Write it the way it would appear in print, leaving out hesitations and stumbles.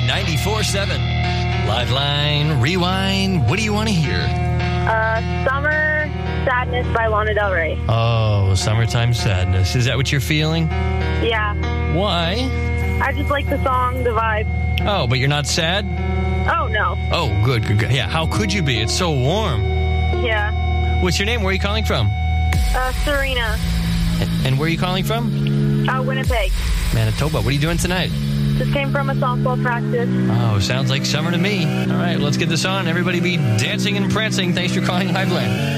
94.7. Live line, rewind. What do you want to hear? Summer Sadness by Lana Del Rey. Oh, Summertime Sadness. Is that what you're feeling? Yeah. Why? I just like the song, the vibe. Oh, but you're not sad? Oh, no. Oh, good. Yeah, how could you be? It's so warm. Yeah. What's your name? Where are you calling from? Serena. And where are you calling from? Winnipeg. Manitoba. What are you doing tonight? Just came from a softball practice. Oh, sounds like summer to me. All right, let's get this on. Everybody be dancing and prancing. Thanks for calling Liveline.